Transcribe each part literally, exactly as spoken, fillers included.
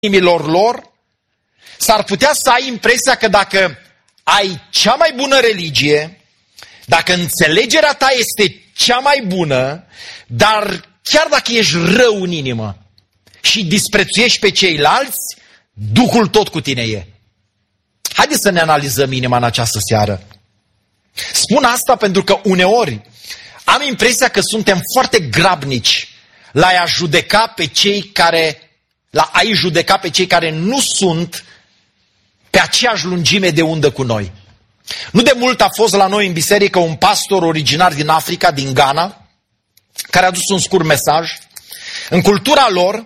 inimilor lor, s-ar putea să ai impresia că dacă ai cea mai bună religie, dacă înțelegerea ta este cea mai bună, dar chiar dacă ești rău în inimă și disprețuiești pe ceilalți, Duhul tot cu tine e. Haideți să ne analizăm inima în această seară. Spun asta pentru că uneori am impresia că suntem foarte grabnici la a judeca pe cei care, la a-i judeca pe cei care nu sunt pe aceeași lungime de undă cu noi. Nu de mult a fost la noi în biserică un pastor originar din Africa, din Ghana, care a dus un scurt mesaj. În cultura lor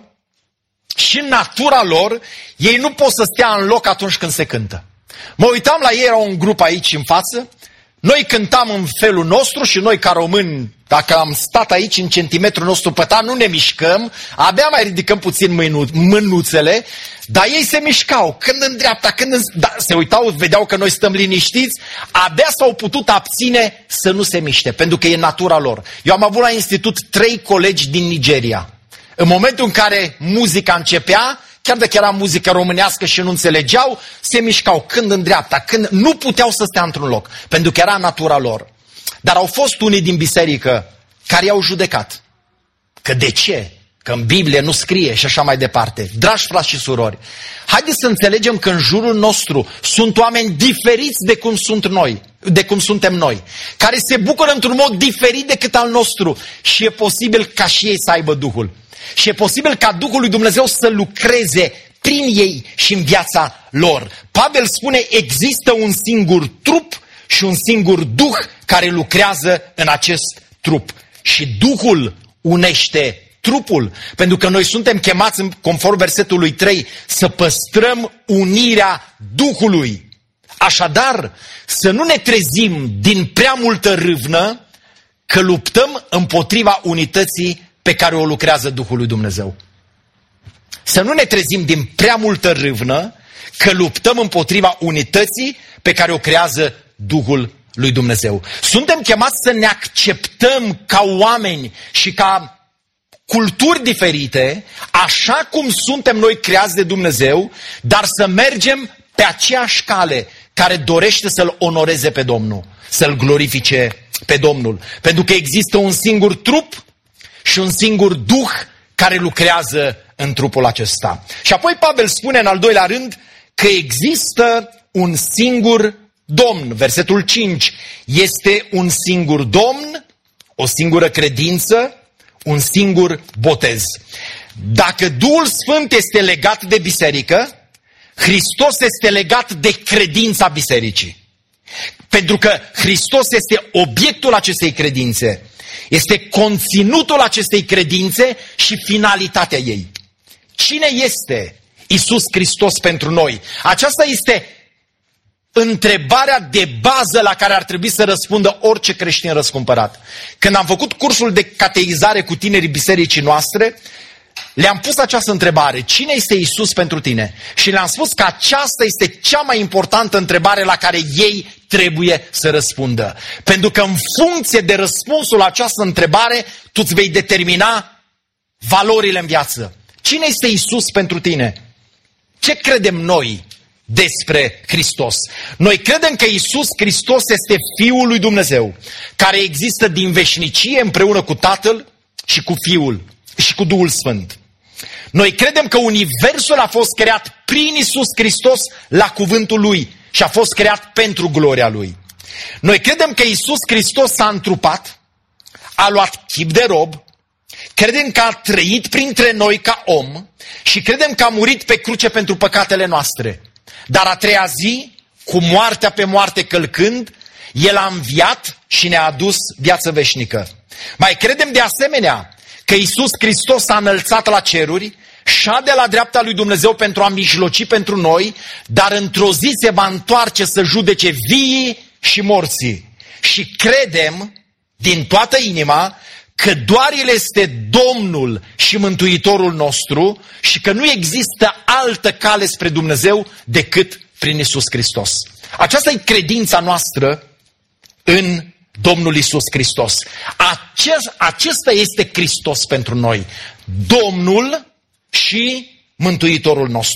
și în natura lor, ei nu pot să stea în loc atunci când se cântă. Mă uitam la ei, era un grup aici în față, noi cântam în felul nostru și noi ca români, dacă am stat aici în centimetrul nostru pătat, nu ne mișcăm, abia mai ridicăm puțin mâinu- mânuțele, dar ei se mișcau, când în dreapta, când în... Da, se uitau, vedeau că noi stăm liniștiți, abia s-au putut abține să nu se miște, pentru că e natura lor. Eu am avut la institut trei colegi din Nigeria. În momentul în care muzica începea, chiar dacă era muzică românească și nu înțelegeau, se mișcau când în dreapta, când nu puteau să stea într-un loc, pentru că era natura lor. Dar au fost unii din biserică care i-au judecat. Că de ce? Că în Biblie nu scrie și așa mai departe. Dragi frați și surori, haideți să înțelegem că în jurul nostru sunt oameni diferiți de cum sunt noi, de cum suntem noi, care se bucură într-un mod diferit decât al nostru și e posibil ca și ei să aibă Duhul. Și e posibil ca Duhul lui Dumnezeu să lucreze prin ei și în viața lor. Pavel spune, există un singur trup și un singur Duh care lucrează în acest trup. Și Duhul unește trupul, pentru că noi suntem chemați, conform versetului trei, să păstrăm unirea Duhului. Așadar, să nu ne trezim din prea multă râvnă că luptăm împotriva unității pe care o lucrează Duhul lui Dumnezeu. Să nu ne trezim din prea multă râvnă că luptăm împotriva unității pe care o creează Duhul lui Dumnezeu. Suntem chemați să ne acceptăm ca oameni și ca culturi diferite, așa cum suntem noi creați de Dumnezeu, dar să mergem pe aceeași cale care dorește să-L onoreze pe Domnul, să-L glorifice pe Domnul. Pentru că există un singur trup și un singur Duh care lucrează în trupul acesta. Și apoi Pavel spune în al doilea rând că există un singur Domn. Versetul cinci. Este un singur Domn, o singură credință, un singur botez. Dacă Duhul Sfânt este legat de biserică, Hristos este legat de credința bisericii. Pentru că Hristos este obiectul acestei credințe. Este conținutul acestei credințe și finalitatea ei. Cine este Iisus Hristos pentru noi? Aceasta este întrebarea de bază la care ar trebui să răspundă orice creștin răscumpărat. Când am făcut cursul de cateizare cu tinerii bisericii noastre, le-am pus această întrebare. Cine este Iisus pentru tine? Și le-am spus că aceasta este cea mai importantă întrebare la care ei trebuie să răspundă. Pentru că în funcție de răspunsul la această întrebare, tu îți vei determina valorile în viață. Cine este Iisus pentru tine? Ce credem noi despre Hristos? Noi credem că Iisus Hristos este Fiul lui Dumnezeu, care există din veșnicie împreună cu Tatăl și cu Fiul și cu Duhul Sfânt. Noi credem că universul a fost creat prin Iisus Hristos la cuvântul Lui și a fost creat pentru gloria Lui. Noi credem că Iisus Hristos s-a întrupat, a luat chip de rob, credem că a trăit printre noi ca om și credem că a murit pe cruce pentru păcatele noastre. Dar a treia zi, cu moartea pe moarte călcând, El a înviat și ne-a adus viață veșnică. Mai credem de asemenea că Iisus Hristos s-a înălțat la ceruri, șade la dreapta lui Dumnezeu pentru a mijloci pentru noi, dar într-o zi se va întoarce să judece viii și morții. Și credem din toată inima că doar El este Domnul și Mântuitorul nostru și că nu există altă cale spre Dumnezeu decât prin Iisus Hristos. Aceasta e credința noastră în Domnul Iisus Hristos. Acest, acesta este Hristos pentru noi. Domnul și Mântuitorul nostru.